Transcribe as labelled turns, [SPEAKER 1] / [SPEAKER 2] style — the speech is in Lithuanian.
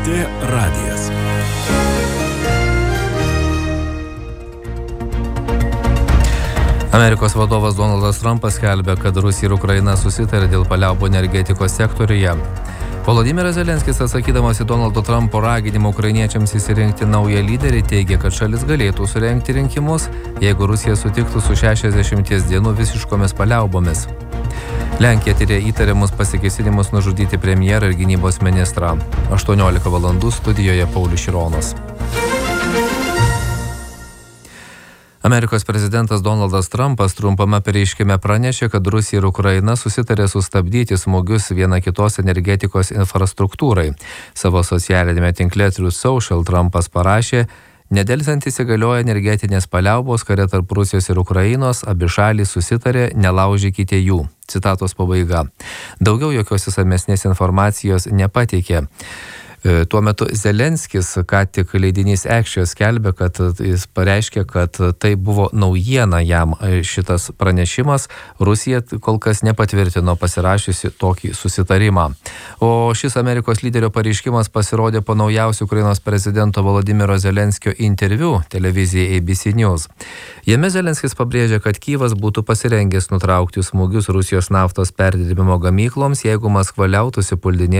[SPEAKER 1] LRT radijas.
[SPEAKER 2] Amerikos vadovas Donaldas Trumpas skelbia, kad Rusija ir Ukraina susitarė dėl paliaubų energetikos sektoriuje. Volodymyras Zelenskis, atsakydamas į Donaldo Trumpo raginimą ukrainiečiams išsirinkti naują lyderį, teigia, kad šalis galėtų surengti rinkimus, jeigu Rusija sutiktų su 60 dienų visiškomis paliaubomis. Lenkija tyria įtariamus pasikėsinimus nužudyti premjerą ir gynybos ministrą. 18 valandų studijoje Paulius Šironas. Amerikos prezidentas Donaldas Trumpas trumpame pareiškime pranešė, kad Rusija ir Ukraina susitarė sustabdyti smūgius viena kitos energetikos infrastruktūrai. Savo socialinėme tinkle Truth Social Trumpas parašė: nedelsiant įsigalioja energetinės paliaubos kare tarp Rusijos ir Ukrainos, abi šalys susitarė, nelaužykite jų. Citatos pabaiga. Daugiau jokios išsamesnės informacijos nepateikė. Tuo metu Zelenskis, ką tik leidinys Axios skelbė, kad jis pareiškė, kad tai buvo naujiena jam šitas pranešimas. Rusija kol kas nepatvirtino pasirašiusi tokį susitarimą. O šis Amerikos lyderio pareiškimas pasirodė po naujausių Ukrainos prezidento Volodymyro Zelenskio interviu televizijai ABC News. Jame Zelenskis pabrėžė, kad Kyjivas būtų pasirengęs nutraukti smūgius Rusijos naftos perdirbimo gamykloms, jeigu Maskva liautųsi puldinėti